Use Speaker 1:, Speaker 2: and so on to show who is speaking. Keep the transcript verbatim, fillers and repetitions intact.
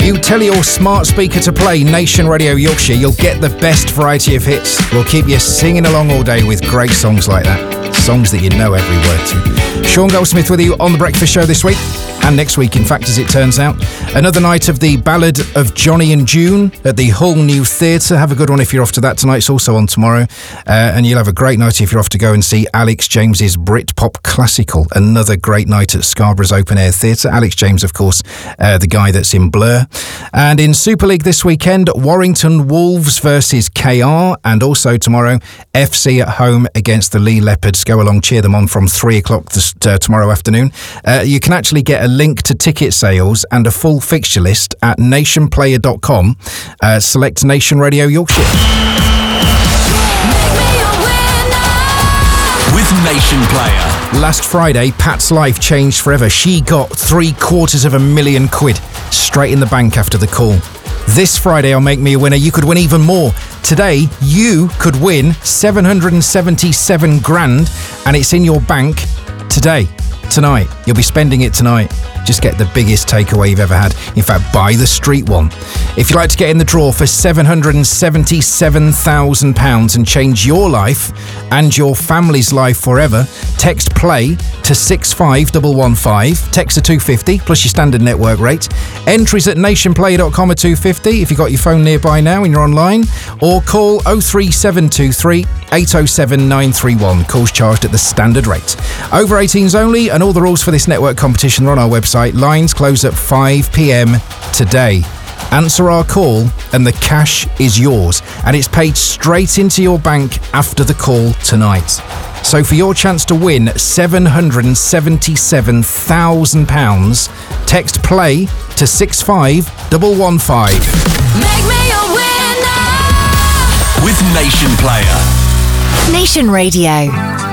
Speaker 1: You tell your smart speaker to play Nation Radio Yorkshire, you'll get the best variety of hits. We'll keep you singing along all day with great songs like that. Songs that you know every word to. Sean Goldsmith with you on The Breakfast Show this week. And next week, in fact, as it turns out. Another night of the Ballad of Johnny and June at the Hull New Theatre. Have a good one if you're off to that tonight. It's also on tomorrow. Uh, and you'll have a great night if you're off to go and see Alex James's Britpop Classical. Another great night at Scarborough's Open Air Theatre. Alex James, of course, uh, the guy that's in Blur. And in Super League this weekend, Warrington Wolves versus K R. And also tomorrow, F C at home against the Lee Leopards. Go along, cheer them on from three o'clock this, uh, tomorrow afternoon. Uh, you can actually get a link to ticket sales and a full fixture list at nation player dot com. Uh, select Nation Radio Yorkshire.
Speaker 2: With Nation Player.
Speaker 1: Last Friday, Pat's life changed forever. She got three quarters of a million quid straight in the bank after the call. This Friday on Make Me a Winner, you could win even more. Today, you could win seven hundred seventy-seven grand, and it's in your bank today. Tonight. You'll be spending it tonight. Just get the biggest takeaway you've ever had. In fact, buy the street one. If you'd like to get in the draw for seven hundred seventy-seven thousand pounds and change your life and your family's life forever, text PLAY to six five one one five. Text to two fifty plus your standard network rate. Entries at nation player dot com are two fifty if you've got your phone nearby now and you're online. Or call oh three seven two three eight oh seven nine three one. Calls charged at the standard rate. Over eighteens only, and all the rules for this network competition are on our website. Lines close at five p.m. today. Answer our call and the cash is yours, and it's paid straight into your bank after the call tonight. So for your chance to win seven hundred seventy-seven thousand pounds, text PLAY to six five one one five.
Speaker 3: Make me a winner
Speaker 2: with Nation Player.
Speaker 4: Nation Radio.